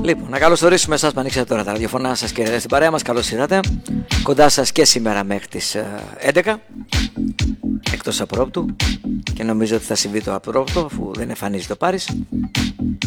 Λοιπόν, να καλωσορίσουμε εσάς που ανοίξατε τώρα τα ραδιοφωνά σας και στην παρέα μας. Καλώς ήρθατε. Κοντά σας και σήμερα μέχρι τις 11, εκτός απρόπτου, και νομίζω ότι θα συμβεί το απρόπτο αφού δεν εμφανίζει το Πάρις.